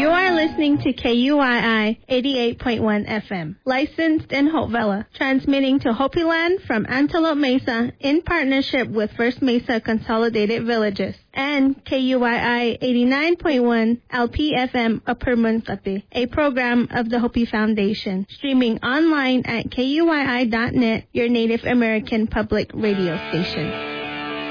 You are listening to KUII 88.1 FM, licensed in Hope Valley, transmitting to Hopi Land from Antelope Mesa in partnership with First Mesa Consolidated Villages, and KUII 89.1 LPFM Upper Munkate, a program of the Hopi Foundation, streaming online at KUII.net, your Native American public radio station.